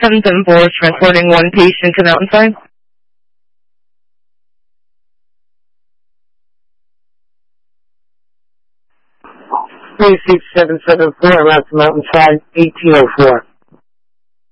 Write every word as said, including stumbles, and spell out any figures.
seven seven four, transporting one patient to Mountainside. three six seven seven four, I'm out to Mountainside, eighteen oh four.